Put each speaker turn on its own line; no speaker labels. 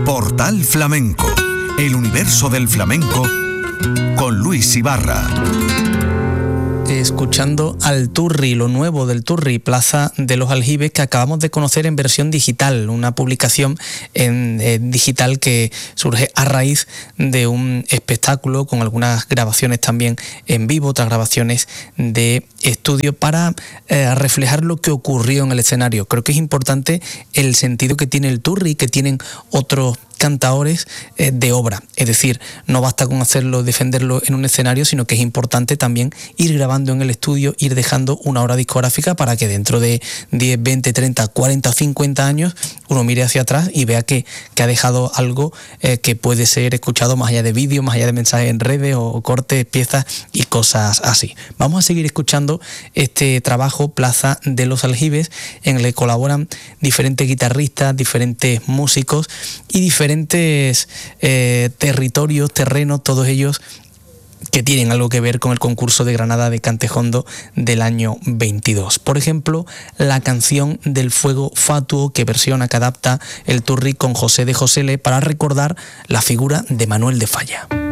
Portal Flamenco, el universo del flamenco con Luis Ibarra.
Escuchando al Turri, lo nuevo del Turri, Plaza de los Aljibes, que acabamos de conocer en versión digital, una publicación en digital que surge a raíz de un espectáculo con algunas grabaciones también en vivo, otras grabaciones de estudio para reflejar lo que ocurrió en el escenario. Creo que es importante el sentido que tiene el Turri, que tienen otros cantaores de obra, es decir, no basta con hacerlo, defenderlo en un escenario, sino que es importante también ir grabando en el estudio, ir dejando una obra discográfica para que dentro de 10, 20, 30, 40, 50 años uno mire hacia atrás y vea que ha dejado algo que puede ser escuchado más allá de vídeos, más allá de mensajes en redes o cortes, piezas y cosas así. Vamos a seguir escuchando este trabajo, Plaza de los Aljibes, en el que colaboran diferentes guitarristas, diferentes músicos y diferentes territorios, terrenos, todos ellos que tienen algo que ver con el concurso de Granada de Cantejondo del año 22. Por ejemplo, la canción del Fuego Fatuo, que versiona, que adapta el Turri con José de Josele para recordar la figura de Manuel de Falla.